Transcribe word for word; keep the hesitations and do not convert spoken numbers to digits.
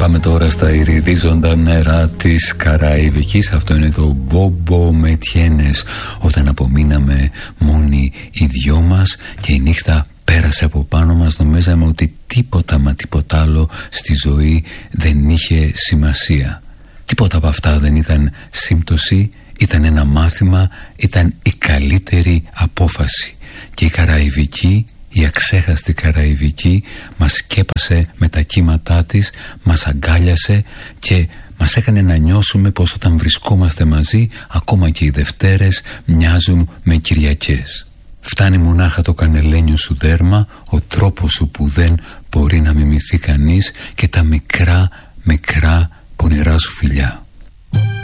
Πάμε τώρα στα ηριδίζοντα νερά της Καραϊβικής. Αυτό είναι το Μπόμπο Μετιένες. Όταν απομείναμε μόνοι οι δυο μας και η νύχτα πέρασε από πάνω μας, νομίζαμε ότι τίποτα μα τίποτα άλλο στη ζωή δεν είχε σημασία. Τίποτα από αυτά δεν ήταν σύμπτωση, ήταν ένα μάθημα, ήταν η καλύτερη απόφαση. Και η Καραϊβική, η αξέχαστη Καραϊβική, μας σκέπασε με τα κύματά της, μας αγκάλιασε και μας έκανε να νιώσουμε πως όταν βρισκόμαστε μαζί, ακόμα και οι Δευτέρες μοιάζουν με Κυριακές. Φτάνει μονάχα το κανελένιο σου δέρμα, ο τρόπος σου που δεν μπορεί να μιμηθεί κανείς και τα μικρά, μικρά πονηρά σου φιλιά.